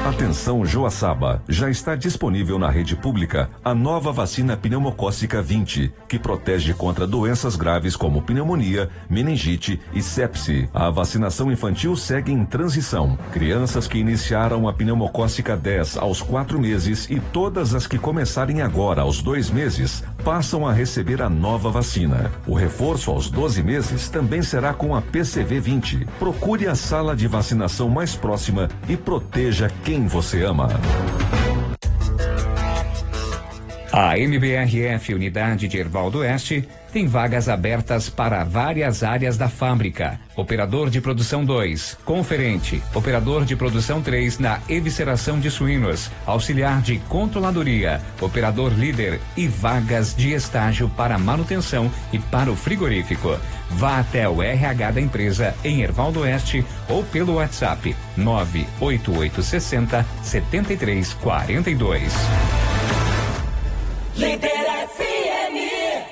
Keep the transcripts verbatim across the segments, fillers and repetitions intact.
Atenção Joaçaba, já está disponível na rede pública a nova vacina pneumocócica vinte, que protege contra doenças graves como pneumonia, meningite e sepse. A vacinação infantil segue em transição. Crianças que iniciaram a pneumocócica dez aos quatro meses e todas as que começarem agora aos dois meses passam a receber a nova vacina. O reforço aos doze meses também será com a P C V vinte. Procure a sala de vacinação mais próxima e proteja quem você ama. A M B R F Unidade de Hervaldo Oeste tem vagas abertas para várias áreas da fábrica. Operador de produção dois, conferente, operador de produção três na evisceração de suínos, auxiliar de controladoria, operador líder e vagas de estágio para manutenção e para o frigorífico. Vá até o R H da empresa em Hervaldo Oeste ou pelo WhatsApp nove oito oito seis zero sete três quatro dois. Líder F M.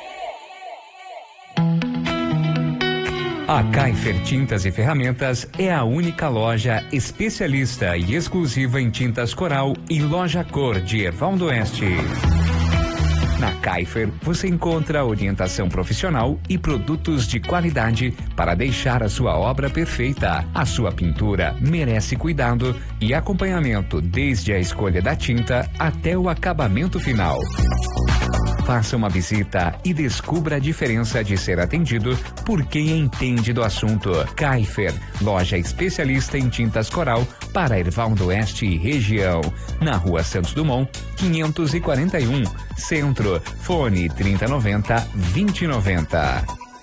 A Kaifer Tintas e Ferramentas é a única loja especialista e exclusiva em tintas coral e loja cor de Hervaldo Oeste. Na Kaifer, você encontra orientação profissional e produtos de qualidade para deixar a sua obra perfeita. A sua pintura merece cuidado e acompanhamento desde a escolha da tinta até o acabamento final. Faça uma visita e descubra a diferença de ser atendido por quem entende do assunto. Kaifer, loja especialista em tintas coral para Hervaldo Oeste e região. Na Rua Santos Dumont, quinhentos e quarenta e um, Centro. Fone trinta noventa, vinte noventa.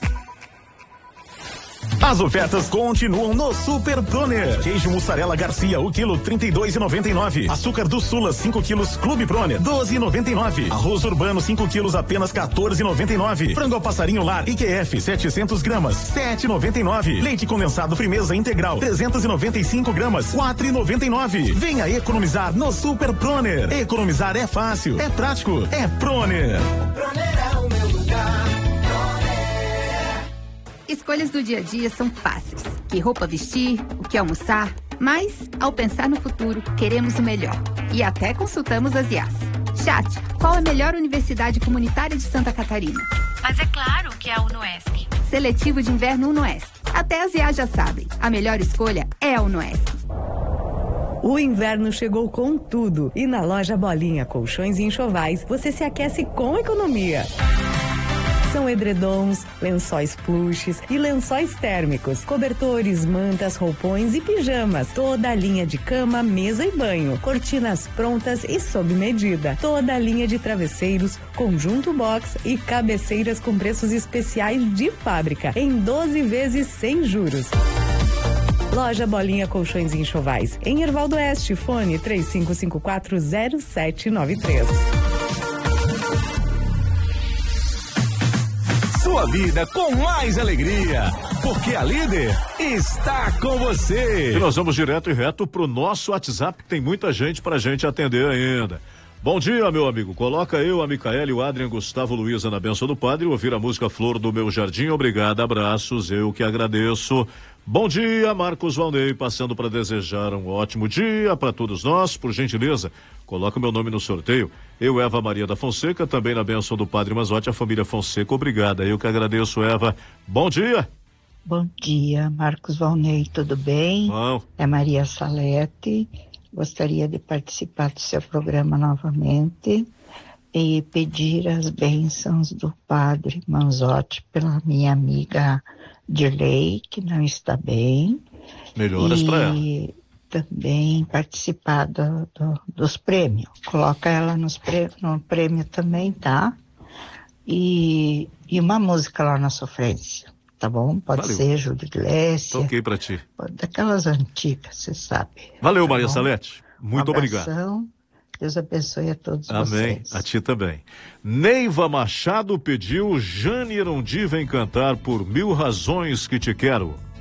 As ofertas continuam no Super Proner. Queijo mussarela Garcia, o quilo trinta e dois e noventa e nove. Açúcar do Sula, cinco quilos, Clube Proner, doze e noventa e nove. Arroz urbano, cinco quilos, apenas quatorze e noventa e nove. Frango ao passarinho lar, I Q F, setecentos gramas, sete e noventa e nove. Leite condensado Frimeza integral, trezentos e noventa e cinco gramas, quatro e noventa e nove. Venha economizar no Super Proner. Economizar é fácil, é prático, é Proner. Proner é o meu lugar. Escolhas do dia a dia são fáceis. Que roupa vestir, o que almoçar, mas, ao pensar no futuro, queremos o melhor. E até consultamos as I As. Chat, qual a melhor universidade comunitária de Santa Catarina? Mas é claro que é a UnoESC. Seletivo de inverno UnoESC. Até as I As já sabem. A melhor escolha é a UnoESC. O inverno chegou com tudo. E na loja Bolinha Colchões e Enxovais, você se aquece com economia. São edredons, lençóis pluches e lençóis térmicos, cobertores, mantas, roupões e pijamas. Toda a linha de cama, mesa e banho. Cortinas prontas e sob medida. Toda a linha de travesseiros, conjunto box e cabeceiras com preços especiais de fábrica. Em doze vezes sem juros. Loja Bolinha Colchões e Enxovais. Em Hervaldo Oeste, fone três cinco cinco quatro zero sete nove três. Sua vida com mais alegria, porque a Líder está com você. E nós vamos direto e reto pro nosso WhatsApp, que tem muita gente pra gente atender ainda. Bom dia, meu amigo. Coloca eu, a Micaela e o Adrian Gustavo Luiza na bênção do Padre e ouvir a música Flor do Meu Jardim. Obrigado, abraços, eu que agradeço. Bom dia, Marcos Valnei, passando para desejar um ótimo dia para todos nós. Por gentileza, coloca o meu nome no sorteio. Eu, Eva Maria da Fonseca, também na bênção do Padre Mazotti, a família Fonseca. Obrigada, eu que agradeço, Eva. Bom dia. Bom dia, Marcos Valnei, tudo bem? Bom. É Maria Salete. Gostaria de participar do seu programa novamente e pedir as bênçãos do Padre Manzotti pela minha amiga Dirley, que não está bem. Melhoras para ela. E também participar do, do, dos prêmios. Coloca ela nos prê, no prêmio também, tá? E, e uma música lá na sofrência, tá bom? Pode Valeu. ser Júlio Iglesias. Toquei para ti. Daquelas antigas, você sabe. Valeu, tá Maria bom? Salete. Muito um obrigado. Deus abençoe a todos Amém. vocês. A ti também. Neiva Machado pediu Jane Erondi vem cantar Por Mil Razões Que Te Quero.